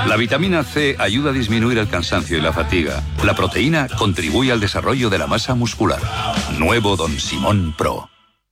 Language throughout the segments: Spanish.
La vitamina C ayuda a disminuir el cansancio y la fatiga. La proteína contribuye al desarrollo de la masa muscular. Nuevo Don Simón Pro.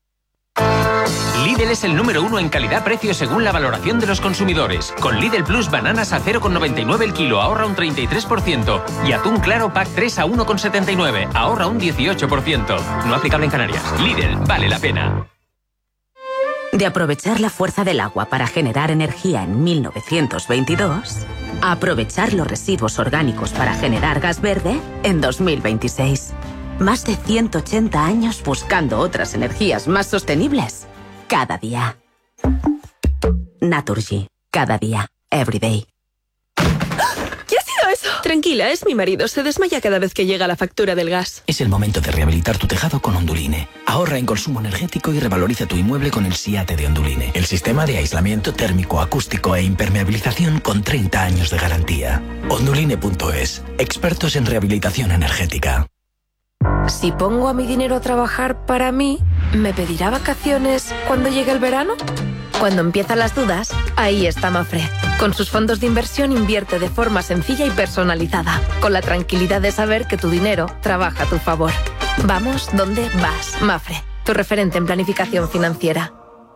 Lidl es el número 1 en calidad-precio según la valoración de los consumidores. Con Lidl Plus bananas a 0,99 el kilo, ahorra un 33%. Y atún claro pack 3 a 1,79, ahorra un 18%. No aplicable en Canarias. Lidl, vale la pena. De aprovechar la fuerza del agua para generar energía en 1922, a aprovechar los residuos orgánicos para generar gas verde en 2026. Más de 180 años buscando otras energías más sostenibles. Cada día. Naturgy. Cada día. Every day. ¿Qué ha sido eso? Tranquila, es mi marido. Se desmaya cada vez que llega la factura del gas. Es el momento de rehabilitar tu tejado con Onduline. Ahorra en consumo energético y revaloriza tu inmueble con el SIATE de Onduline. El sistema de aislamiento térmico, acústico e impermeabilización con 30 años de garantía. Onduline.es. Expertos en rehabilitación energética. Si pongo a mi dinero a trabajar para mí, ¿me pedirá vacaciones cuando llegue el verano? Cuando empiezan las dudas, ahí está Mafre. Con sus fondos de inversión invierte de forma sencilla y personalizada, con la tranquilidad de saber que tu dinero trabaja a tu favor. Vamos donde vas, Mafre, tu referente en planificación financiera.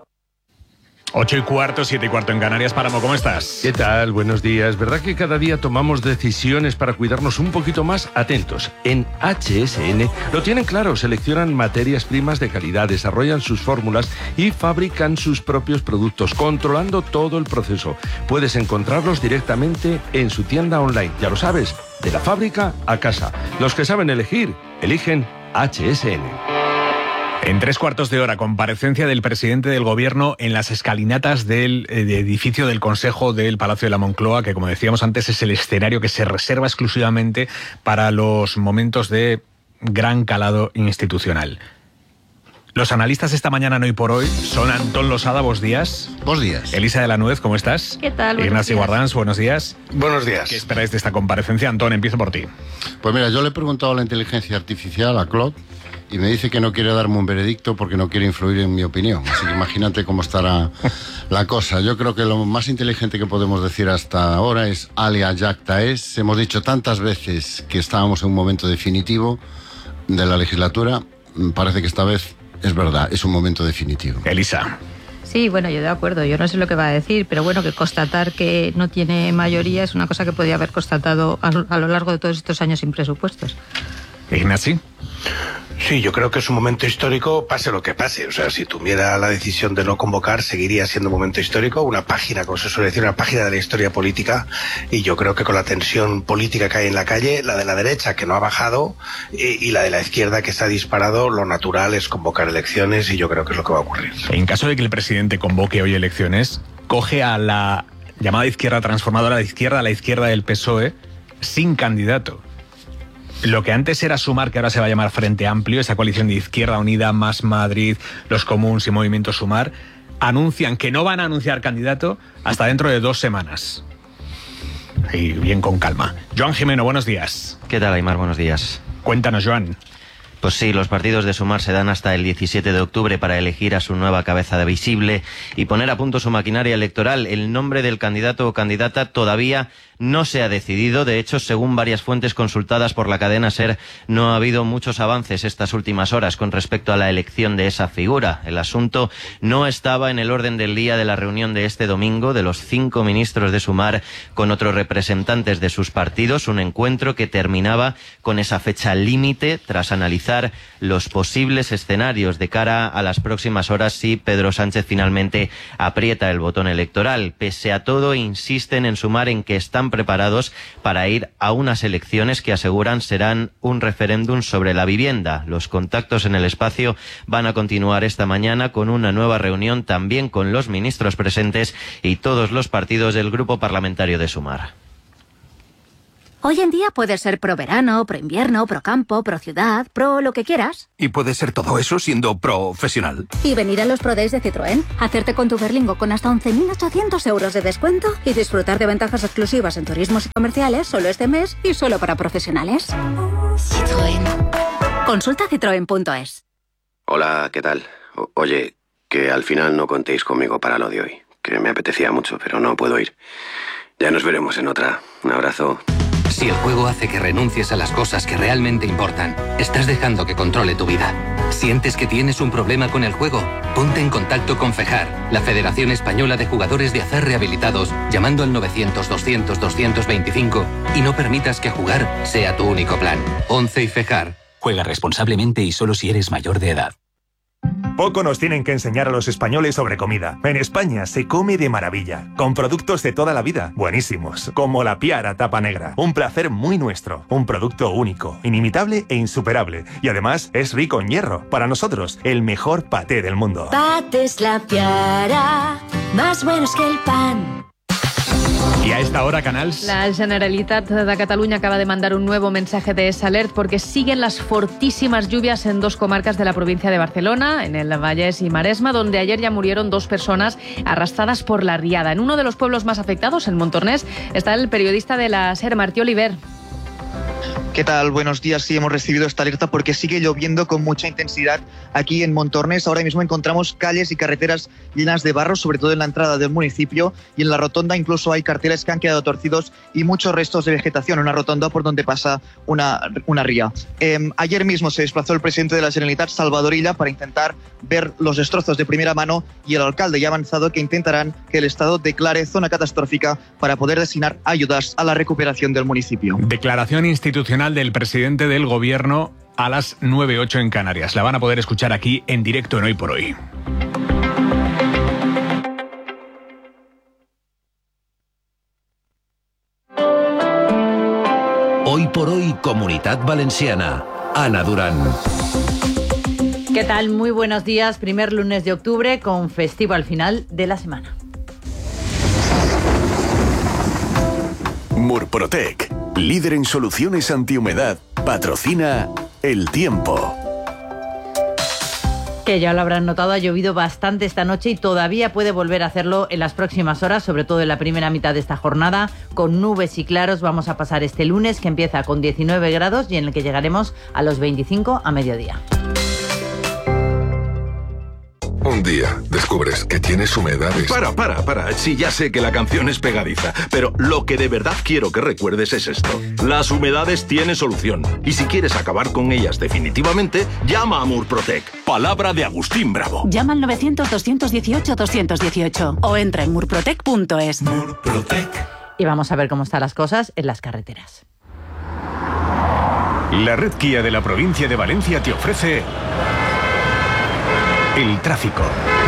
8:15, 7:15 en Canarias. Páramo, ¿cómo estás? ¿Qué tal? Buenos días. ¿Verdad que cada día tomamos decisiones para cuidarnos un poquito más? Atentos. En HSN lo tienen claro. Seleccionan materias primas de calidad, desarrollan sus fórmulas y fabrican sus propios productos, controlando todo el proceso. Puedes encontrarlos directamente en su tienda online. Ya lo sabes, de la fábrica a casa. Los que saben elegir, eligen HSN. En 3/4 de hora, comparecencia del presidente del Gobierno en las escalinatas del edificio del Consejo del Palacio de la Moncloa, que, como decíamos antes, es el escenario que se reserva exclusivamente para los momentos de gran calado institucional. Los analistas esta mañana en Hoy por Hoy son Antón Losada, buenos días. Buenos días. Elisa de la Nuez, ¿cómo estás? ¿Qué tal? Ignacio Guardans, buenos días. Buenos días. ¿Qué esperáis de esta comparecencia? Antón, empiezo por ti. Pues mira, yo le he preguntado a la inteligencia artificial, a Claude, y me dice que no quiere darme un veredicto porque no quiere influir en mi opinión. Así que imagínate cómo estará la cosa. Yo creo que lo más inteligente que podemos decir hasta ahora es alia jacta es. Hemos dicho tantas veces que estábamos en un momento definitivo de la legislatura. Parece que esta vez es verdad, es un momento definitivo. Elisa. Sí, bueno, yo de acuerdo, yo no sé lo que va a decir, pero bueno, que constatar que no tiene mayoría es una cosa que podía haber constatado a lo largo de todos estos años sin presupuestos. Ignacio. Sí, yo creo que es un momento histórico, pase lo que pase. O sea, si tuviera la decisión de no convocar, seguiría siendo un momento histórico, una página, como se suele decir, una página de la historia política. Y yo creo que con la tensión política que hay en la calle, la de la derecha, que no ha bajado, y la de la izquierda, que se ha disparado, lo natural es convocar elecciones, y yo creo que es lo que va a ocurrir. En caso de que el presidente convoque hoy elecciones, coge a la llamada izquierda transformadora de izquierda, a la izquierda del PSOE, sin candidato. Lo que antes era Sumar, que ahora se va a llamar Frente Amplio, esa coalición de Izquierda Unida, Más Madrid, Los Comuns y Movimiento Sumar, anuncian que no van a anunciar candidato hasta dentro de 2 semanas. Y bien con calma. Joan Jimeno, buenos días. ¿Qué tal, Aimar? Buenos días. Cuéntanos, Joan. Pues sí, los partidos de Sumar se dan hasta el 17 de octubre para elegir a su nueva cabeza de visible y poner a punto su maquinaria electoral. El nombre del candidato o candidata todavía no se ha decidido. De hecho, según varias fuentes consultadas por la cadena SER, no ha habido muchos avances estas últimas horas con respecto a la elección de esa figura. El asunto no estaba en el orden del día de la reunión de este domingo de los 5 ministros de Sumar con otros representantes de sus partidos, un encuentro que terminaba con esa fecha límite tras analizar los posibles escenarios de cara a las próximas horas si Pedro Sánchez finalmente aprieta el botón electoral. Pese a todo, insisten en Sumar en que están preparados para ir a unas elecciones que aseguran serán un referéndum sobre la vivienda. Los contactos en el espacio van a continuar esta mañana con una nueva reunión también con los ministros presentes y todos los partidos del grupo parlamentario de Sumar. Hoy en día puedes ser pro verano, pro invierno, pro campo, pro ciudad, pro lo que quieras. Y puedes ser todo eso siendo profesional. Y venir a los Pro Days de Citroën, hacerte con tu Berlingo con hasta 11.800 euros de descuento y disfrutar de ventajas exclusivas en turismos y comerciales solo este mes y solo para profesionales. Citroën. Consulta citroen.es. Hola, ¿qué tal? Oye, que al final no contéis conmigo para lo de hoy, que me apetecía mucho, pero no puedo ir. Ya nos veremos en otra. Un abrazo. Si el juego hace que renuncies a las cosas que realmente importan, estás dejando que controle tu vida. ¿Sientes que tienes un problema con el juego? Ponte en contacto con FEJAR, la Federación Española de Jugadores de Azar Rehabilitados, llamando al 900-200-225 y no permitas que jugar sea tu único plan. 11 y FEJAR. Juega responsablemente y solo si eres mayor de edad. Poco nos tienen que enseñar a los españoles sobre comida. En España se come de maravilla, con productos de toda la vida, buenísimos, como la Piara Tapa Negra. Un placer muy nuestro, un producto único, inimitable e insuperable. Y además es rico en hierro. Para nosotros, el mejor paté del mundo. Patés La Piara, más buenos que el pan. Y a esta hora, Canals. La Generalitat de Catalunya acaba de mandar un nuevo mensaje de alert porque siguen las fortísimas lluvias en 2 comarcas de la provincia de Barcelona, en el Vallès y Maresma, donde ayer ya murieron 2 personas arrastradas por la riada. En uno de los pueblos más afectados, en Montornès, está el periodista de la SER, Martí Oliver. ¿Qué tal? Buenos días. Sí, hemos recibido esta alerta porque sigue lloviendo con mucha intensidad aquí en Montornès. Ahora mismo encontramos calles y carreteras llenas de barro, sobre todo en la entrada del municipio, y en la rotonda incluso hay carteles que han quedado torcidos y muchos restos de vegetación, una rotonda por donde pasa una ría. Ayer mismo se desplazó el presidente de la Generalitat, Salvador Illa, para intentar ver los destrozos de primera mano, y el alcalde ya ha avanzado que intentarán que el Estado declare zona catastrófica para poder destinar ayudas a la recuperación del municipio. Declaración institucional del presidente del Gobierno a las 9:08 en Canarias. La van a poder escuchar aquí en directo en Hoy por Hoy. Hoy por Hoy, Comunitat Valenciana. Ana Durán. ¿Qué tal? Muy buenos días. Primer lunes de octubre con festivo al final de la semana. Murprotec, líder en soluciones antihumedad, patrocina El Tiempo. Que ya lo habrán notado, ha llovido bastante esta noche y todavía puede volver a hacerlo en las próximas horas, sobre todo en la primera mitad de esta jornada. Con nubes y claros vamos a pasar este lunes, que empieza con 19 grados y en el que llegaremos a los 25 a mediodía. Un día descubres que tienes humedades. Para. Sí, ya sé que la canción es pegadiza, pero lo que de verdad quiero que recuerdes es esto. Las humedades tienen solución. Y si quieres acabar con ellas definitivamente, llama a Murprotec. Palabra de Agustín Bravo. Llama al 900-218-218 o entra en murprotec.es. Murprotec. Y vamos a ver cómo están las cosas en las carreteras. La red Kia de la provincia de Valencia te ofrece el tráfico.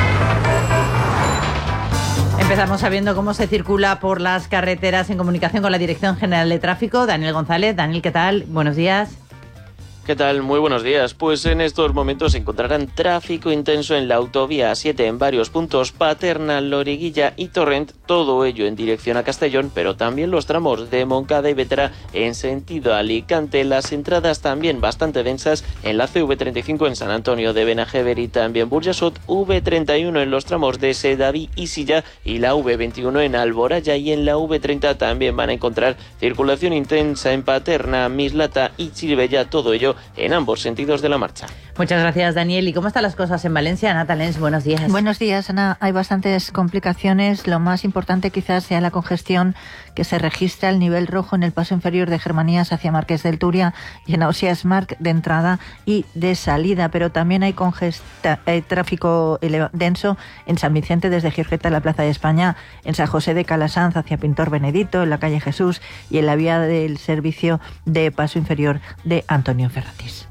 Empezamos sabiendo cómo se circula por las carreteras en comunicación con la Dirección General de Tráfico. Daniel González. Daniel, ¿qué tal? Buenos días. ¿Qué tal? Muy buenos días. Pues en estos momentos encontrarán tráfico intenso en la autovía A7 en varios puntos, Paterna, Loriguilla y Torrent, todo ello en dirección a Castellón, pero también los tramos de Moncada y Bétera en sentido Alicante. Las entradas también bastante densas en la CV35 en San Antonio de Benajever y también Burjasot, V31 en los tramos de Sedaví y Silla y la V21 en Alboraya, y en la V30 también van a encontrar circulación intensa en Paterna, Mislata y Chirivella, todo ello en ambos sentidos de la marcha. Muchas gracias, Daniel. ¿Y cómo están las cosas en Valencia? Ana Talens, buenos días. Buenos días, Ana. Hay bastantes complicaciones. Lo más importante quizás sea la congestión que se registra al nivel rojo en el paso inferior de Germanías hacia Marqués del Turia y en Ausiàs Marc de entrada y de salida, pero también hay tráfico denso en San Vicente desde Giorgeta a la Plaza de España, en San José de Calasanz hacia Pintor Benedito, en la calle Jesús y en la vía del servicio de paso inferior de Antonio Ferratis.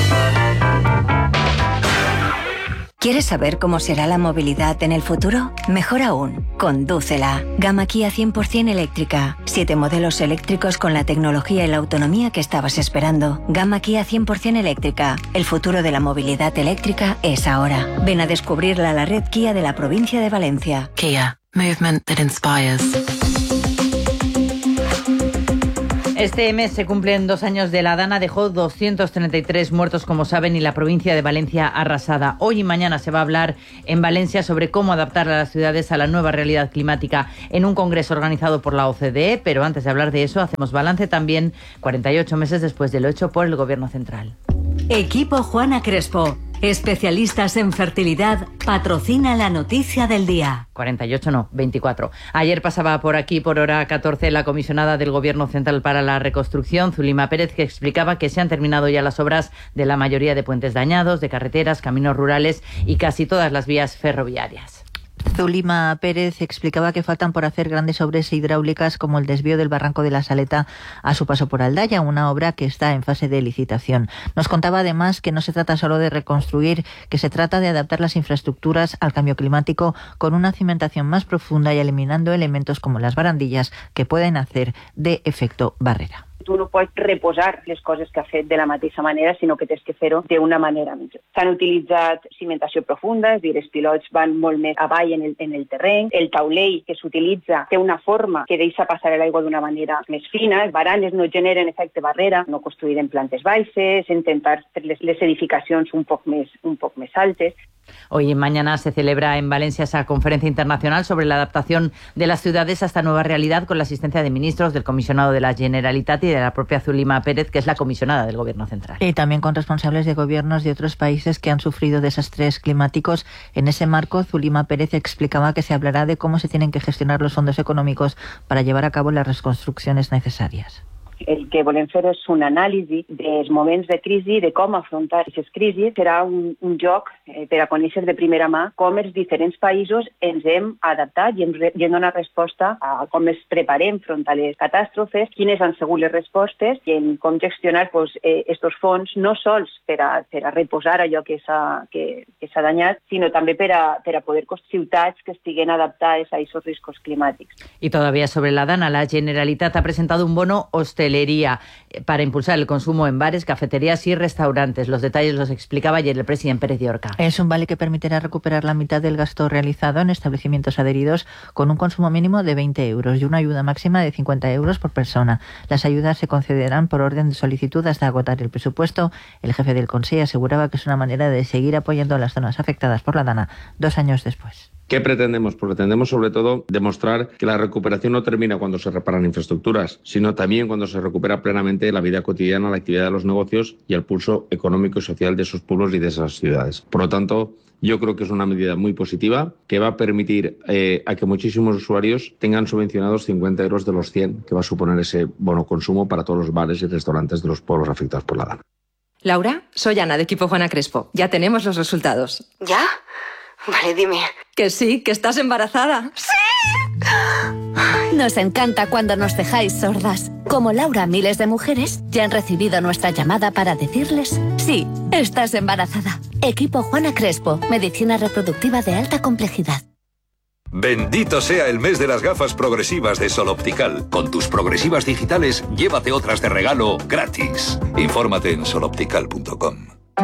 ¿Quieres saber cómo será la movilidad en el futuro? Mejor aún, condúcela. Gama Kia 100% eléctrica. 7 modelos eléctricos con la tecnología y la autonomía que estabas esperando. Gama Kia 100% eléctrica. El futuro de la movilidad eléctrica es ahora. Ven a descubrirla a la red Kia de la provincia de Valencia. Kia. Movement that inspires. Este mes se cumplen 2 años de la Dana, dejó 233 muertos, como saben, y la provincia de Valencia arrasada. Hoy y mañana se va a hablar en Valencia sobre cómo adaptar a las ciudades a la nueva realidad climática en un congreso organizado por la OCDE, pero antes de hablar de eso hacemos balance también 48 meses después de lo hecho por el Gobierno central. Equipo Juana Crespo, Especialistas en fertilidad patrocina la noticia del día. 48 no, 24. Ayer pasaba por aquí, por hora 14, la comisionada del Gobierno Central para la Reconstrucción, Zulima Pérez, que explicaba que se han terminado ya las obras de la mayoría de puentes dañados, de carreteras, caminos rurales y casi todas las vías ferroviarias. Zulima Pérez explicaba que faltan por hacer grandes obras hidráulicas como el desvío del barranco de la Saleta a su paso por Aldaya, una obra que está en fase de licitación. Nos contaba además que no se trata solo de reconstruir, que se trata de adaptar las infraestructuras al cambio climático con una cimentación más profunda y eliminando elementos como las barandillas que pueden hacer de efecto barrera. Tu no pots reposar les coses que ha fet de la mateixa manera, sinó que tens que fer-ho d'una manera millor. S'han utilitzat cimentació profunda, és a dir, els pilots van molt més avall en el terreny, el taulell que s'utilitza té una forma que deixa passar l'aigua d'una manera més fina, les baranes no generen efecte barrera, no construïren plantes baixes, intentar fer les edificacions un poc més altes. Hoy y mañana se celebra en Valencia esa conferencia internacional sobre la adaptación de las ciudades a esta nueva realidad con la asistencia de ministros, del comisionado de la Generalitat y de la propia Zulima Pérez, que es la comisionada del Gobierno Central. Y también con responsables de gobiernos de otros países que han sufrido desastres climáticos. En ese marco, Zulima Pérez explicaba que se hablará de cómo se tienen que gestionar los fondos económicos para llevar a cabo las reconstrucciones necesarias. El que volem fer és una anàlisi dels moments de crisi, de com afrontar aquestes crisis. Serà un joc per a conèixer de primera mà com els diferents països ens hem adaptat i hem donat resposta a com ens preparem front a les catàstrofes, quines han sigut les respostes i en com gestionar estos fons, no sols per a reposar allò que s'ha danyat, sinó també per a poder construir ciutats que estiguen adaptades a aquests riscos climàtics. Y todavía sobre la Dana, la Generalitat ha presentado un bono hostelería para impulsar el consumo en bares, cafeterías y restaurantes. Los detalles los explicaba ayer el presidente Pérez de Orca. Es un vale que permitirá recuperar la mitad del gasto realizado en establecimientos adheridos con un consumo mínimo de 20 euros y una ayuda máxima de 50 euros por persona. Las ayudas se concederán por orden de solicitud hasta agotar el presupuesto. El jefe del Consejo aseguraba que es una manera de seguir apoyando a las zonas afectadas por la Dana 2 años después. ¿Qué pretendemos? Pues pretendemos sobre todo demostrar que la recuperación no termina cuando se reparan infraestructuras, sino también cuando se recupera plenamente la vida cotidiana, la actividad de los negocios y el pulso económico y social de esos pueblos y de esas ciudades. Por lo tanto, yo creo que es una medida muy positiva que va a permitir a que muchísimos usuarios tengan subvencionados 50 euros de los 100 que va a suponer ese bono consumo para todos los bares y restaurantes de los pueblos afectados por la Dana. Laura, soy Ana, de Equipo Juana Crespo. Ya tenemos los resultados. ¿Ya? Vale, dime. Que sí, que estás embarazada. ¡Sí! Nos encanta cuando nos dejáis sordas. Como Laura, miles de mujeres ya han recibido nuestra llamada para decirles: sí, estás embarazada. Equipo Juana Crespo, medicina reproductiva de alta complejidad. Bendito sea el mes de las gafas progresivas de Sol Optical. Con tus progresivas digitales, llévate otras de regalo gratis. Infórmate en soloptical.com.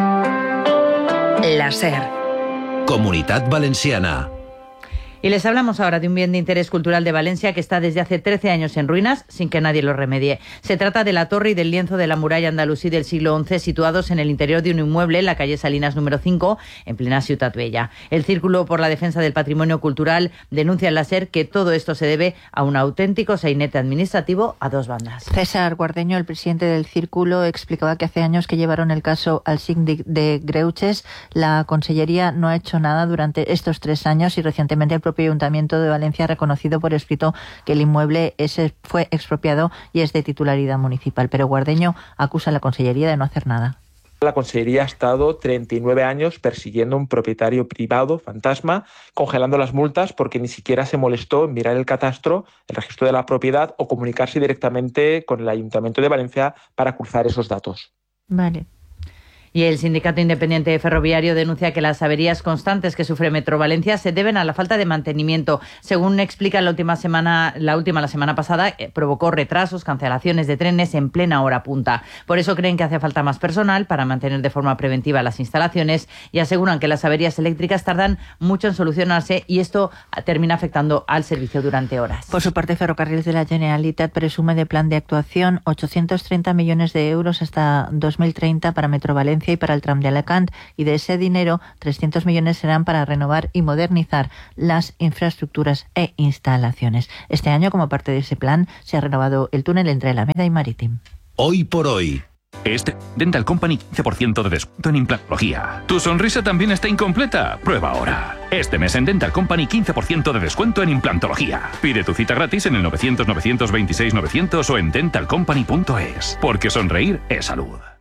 La SER. Comunitat Valenciana. Y les hablamos ahora de un bien de interés cultural de Valencia que está desde hace 13 años en ruinas sin que nadie lo remedie. Se trata de la torre y del lienzo de la muralla andalusí del siglo XI situados en el interior de un inmueble en la calle Salinas número 5, en plena Ciutat Vella. El Círculo por la Defensa del Patrimonio Cultural denuncia en la SER que todo esto se debe a un auténtico sainete administrativo a dos bandas. César Guardeño, el presidente del Círculo, explicaba que hace años que llevaron el caso al síndic de Greuges. La Consellería no ha hecho nada durante estos 3 años y recientemente el propio Ayuntamiento de Valencia ha reconocido por escrito que el inmueble ese fue expropiado y es de titularidad municipal. Pero Guardeño acusa a la Consellería de no hacer nada. La Consellería ha estado 39 años persiguiendo a un propietario privado, fantasma, congelando las multas porque ni siquiera se molestó en mirar el catastro, el registro de la propiedad o comunicarse directamente con el Ayuntamiento de Valencia para cruzar esos datos. Vale. Y el Sindicato Independiente Ferroviario denuncia que las averías constantes que sufre Metro Valencia se deben a la falta de mantenimiento. Según explica la semana pasada, provocó retrasos, cancelaciones de trenes en plena hora punta. Por eso creen que hace falta más personal para mantener de forma preventiva las instalaciones y aseguran que las averías eléctricas tardan mucho en solucionarse y esto termina afectando al servicio durante horas. Por su parte, Ferrocarriles de la Generalitat presume de plan de actuación 830 millones de euros hasta 2030 para Metro Valencia y para el tram de Alacant, y de ese dinero 300 millones serán para renovar y modernizar las infraestructuras e instalaciones. Este año, como parte de ese plan, se ha renovado el túnel entre Alameda y Marítim. Hoy por hoy. Este Dental Company 15% de descuento en implantología. ¿Tu sonrisa también está incompleta? Prueba ahora. Este mes en Dental Company 15% de descuento en implantología. Pide tu cita gratis en el 900 926 900 o en dentalcompany.es. Porque sonreír es salud.